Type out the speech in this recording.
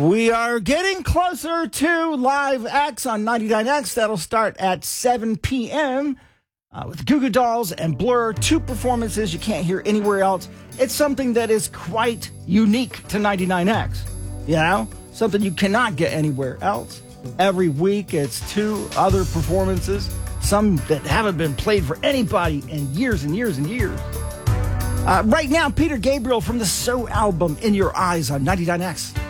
We are getting closer to Live X on 99X. That'll start at 7 p.m. With Goo Goo Dolls and Blur, two performances you can't hear anywhere else. It's something that is quite unique to 99X. You know? Something you cannot get anywhere else. Every week it's two other performances, some that haven't been played for anybody in years and years and years. Right now, Peter Gabriel from the So album, In Your Eyes on 99X.